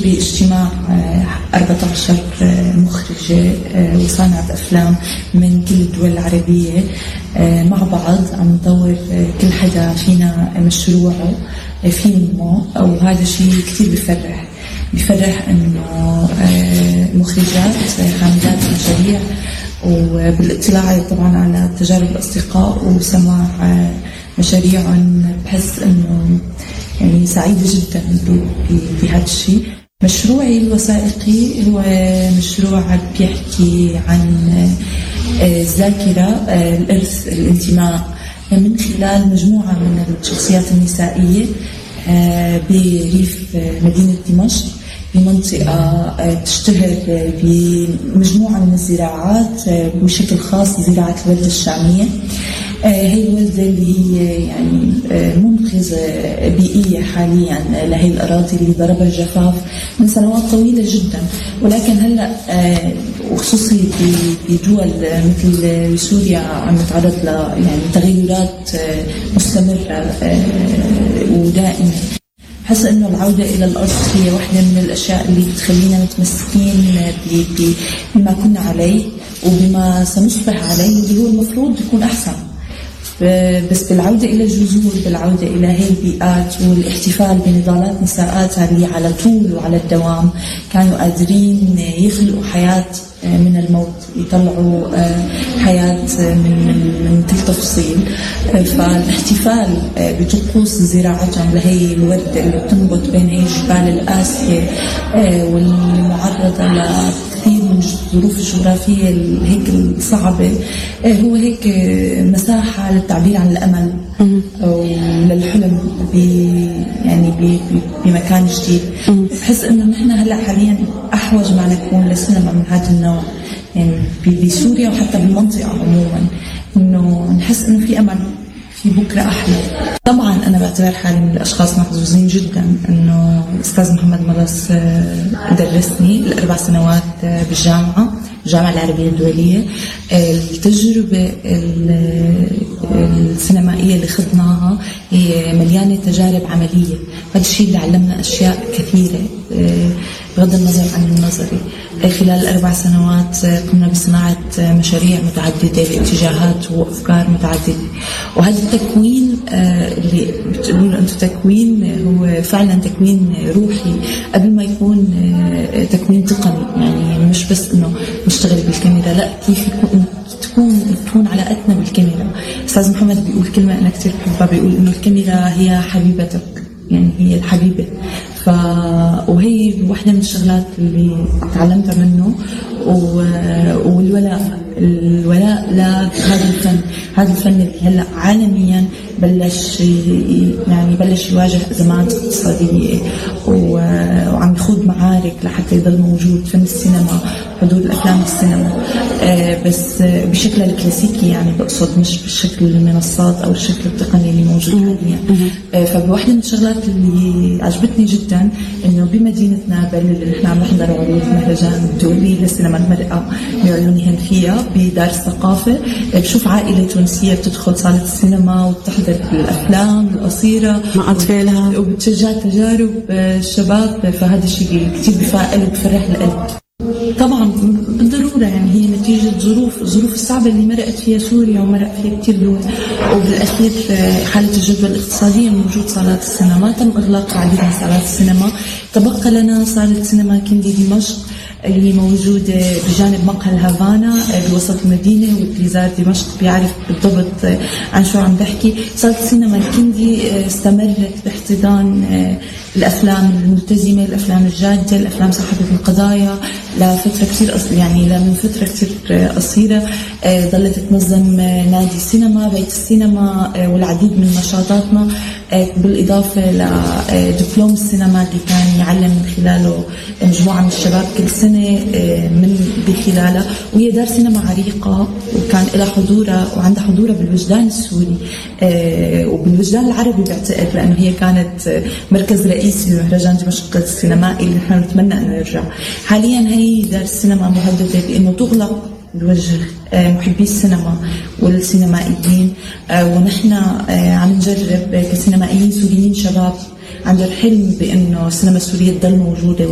باجتماع 14 مخرجة وصانعة أفلام من كل الدول العربية مع بعض، عم نطور كل حدا فينا مشروعه فيلمه. وهذا شيء كتير بفرح إنه مخرجات حاملات مشاريع، وبالاطلاع طبعا على تجارب الأصدقاء وسماع مشاريعهم بحس إنه يعني سعيدة جدا بهذا الشيء. مشروعي الوثائقي هو مشروع بيحكي عن الذاكرة، الإرث، الانتماء من خلال مجموعة من الشخصيات النسائية بريف مدينة دمشق، بمنطقة تشتهر بمجموعة من الزراعات، بشكل خاص زراعة الوردة الشامية. هي الوردة اللي هي يعني منقذة بيئية حاليا لهي الأراضي اللي ضربها الجفاف من سنوات طويلة جدا، ولكن هلأ وخصوصي بدول مثل سوريا عم نتعرض ل يعني تغيرات مستمرة ودائمة. حس إنه العودة إلى الأرض هي واحدة من الأشياء اللي بتخلينا متمسكين بما كنا عليه وبما سنصبح عليه، اللي هو المفروض يكون أحسن. بس بالعودة إلى الجذور، بالعودة إلى هي البيئات والاحتفال بنضالات نساءات اللي على طول وعلى الدوام كانوا قادرين يخلقوا حياة من الموت، يطلعوا حياة من كل تفصيل. فالاحتفال بطقوس زراعتهم لهي الوردة اللي بتنبت بين هي الجبال القاسية والمعرضة لكثير من الظروف الجغرافية هيك الصعبة، هو هيك مساحة للتعبير عن الأمل وللحلم يعني بمكان جديد. بحس إنه نحن هلأ حاليا أحوج ما نكون لسينما من هذا النوع، يعني بسوريا وحتى بالمنطقة عموما، إنه نحس إنه في أمل، في بكرة أحلى. طبعا أنا بعتبر حالي من الأشخاص محظوظين جدا إنه الأستاذ محمد ملص درسني ال4 سنوات بالجامعة العربية الدولية. التجربة السينمائية اللي خضناها هي مليانة تجارب عملية، هذا الشيء اللي علمنا أشياء كثيرة بغض النظر عن النظري. خلال 4 سنوات قمنا بصناعة مشاريع متعددة باتجاهات وأفكار متعددة، وهذا التكوين اللي بتقولوا أنتم تكوين هو فعلا تكوين روحي قبل ما يكون تكوين تقني. يعني مش بس إنه نشتغل بالكاميرا، لا، كيف تكون علاقتنا بالكاميرا. أستاذ محمد بيقول كلمة أنا كتير بحبها، بيقول إنه الكاميرا هي حبيبتك، يعني هي الحبيبة. وهي واحدة من الشغلات اللي تعلمتها منه. والولاء لهذا الفن، هذا الفن اللي هلا عالميا بلش يواجه أزمات اقتصادية وعم يخوض معارك لحتى يضل موجود فن السينما، حضور الأفلام السينما، بس بشكل الكلاسيكي، يعني بقصد مش بالشكل المنصات أو الشكل التقني اللي موجود حاليا. فبواحدة من الشغلات اللي عجبتني جدا إنه بمدينتنا اللي نحن عم نحضر عروض مهرجان دولي للسينما المرأة بيعلنوهن فيها بدار الثقافة، بشوف عائلة تونسية بتدخل صالة السينما وبتحضر الأفلام القصيرة مع أطفالها وبتشجع تجارب الشباب. فهذا الشيء كتير بفائل وبفرح القلب. طبعا بالضرورة، يعني هي نتيجة الظروف الصعبة اللي مرقت فيها سوريا ومرق فيها كتير دول، وبالأخير حالة الجدوى الاقتصادية من وجود صالات السينما تم إغلاق العديد من صالات السينما. تبقى لنا صالة سينما كندي دمشق اللي موجودة بجانب مقهى الهافانا بوسط المدينة، واللي زار دمشق بيعرف بالضبط عن شو عم بحكي. صالة السينما الكندي استمرت باحتضان الأفلام الملتزمة، الأفلام الجادة، الأفلام صاحبة القضايا لفترة كتير من فترة كتير قصيرة. ظلت تنظم نادي السينما، بيت السينما، والعديد من نشاطاتنا، بالإضافة لدبلوم السينما اللي كان يعلم من خلاله مجموعة من الشباب كل سنة من بخلالها. وهي دار سينما عريقة وكان لها حضورها وعندها حضورها بالوجدان السوري وبالوجدان العربي بعتقد، لأنه هي كانت مركز رئيسي لمهرجان دمشق السينمائي اللي نحن نتمنى أنه يرجع. حاليا هي دار السينما مهددة بأنه تغلق بوجه محبي السينما والسينمائيين، ونحن عم نجرب كسينمائيين سوريين شباب عندنا الحلم بأنه السينما السورية تضل موجودة